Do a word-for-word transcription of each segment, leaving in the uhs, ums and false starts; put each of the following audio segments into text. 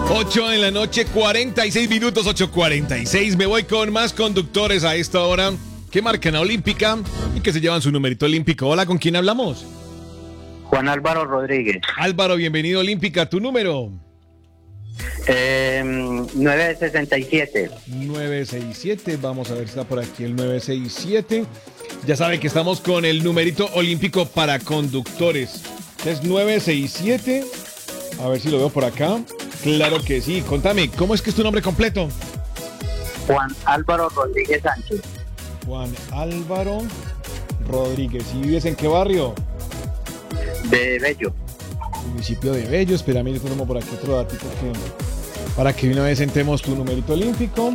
ocho en la noche, cuarenta y seis minutos, ocho cuarenta y seis. Me voy con más conductores a esta hora que marcan a Olímpica y que se llevan su numerito olímpico. Hola, ¿con quién hablamos? Juan Álvaro Rodríguez. Álvaro, bienvenido a Olímpica. ¿Tu número? Eh, nueve sesenta y siete. nueve sesenta y siete. Vamos a ver si está por aquí el nueve sesenta y siete. Ya sabe que estamos con el numerito olímpico para conductores. Es nueve sesenta y siete. A ver si lo veo por acá. Claro que sí. Contame, ¿cómo es que es tu nombre completo? Juan Álvaro Rodríguez Sánchez. Juan Álvaro Rodríguez. ¿Y vives en qué barrio? De Bello. Municipio de Bello. Espérame, yo tenemos por aquí otro dato que, para que una vez entremos tu numerito olímpico.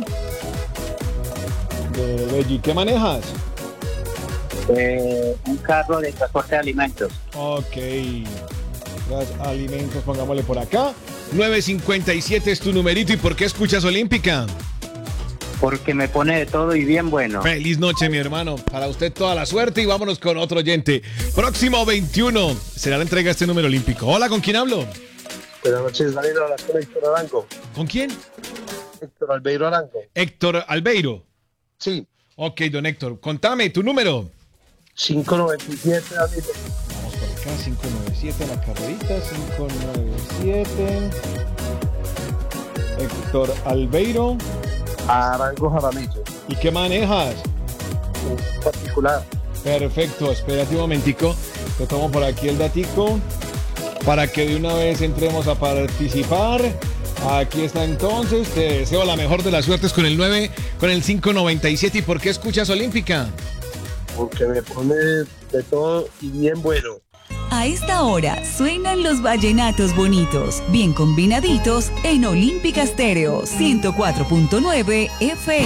De Bello. ¿Y qué manejas? Eh, un carro de transporte de alimentos. Ok. Los alimentos, pongámosle por acá. nueve cincuenta y siete es tu numerito. ¿Y por qué escuchas Olímpica? Porque me pone de todo y bien bueno. Feliz noche, mi hermano. Para usted toda la suerte y vámonos con otro oyente. Próximo veintiuno será la entrega de este número olímpico. Hola, ¿con quién hablo? Buenas noches, Daniel. Hablas con Héctor Arango. ¿Con quién? Héctor Albeiro Arango. Héctor Albeiro. Sí. Ok, don Héctor. Contame tu número. cinco noventa y siete, Daniel. Vamos por acá, cinco noventa y siete, la carrerita, cinco noventa y siete. Héctor Albeiro. Arango Jaramillo. ¿Y qué manejas? Un particular. Perfecto, espérate un momentico. Te tomo por aquí el datico para que de una vez entremos a participar. Aquí está entonces. Te deseo la mejor de las suertes con el nueve, con el cinco noventa y siete. ¿Y por qué escuchas Olímpica? Porque me pone de todo y bien bueno. A esta hora suenan los vallenatos bonitos, bien combinaditos en Olímpica Estéreo ciento cuatro punto nueve F M.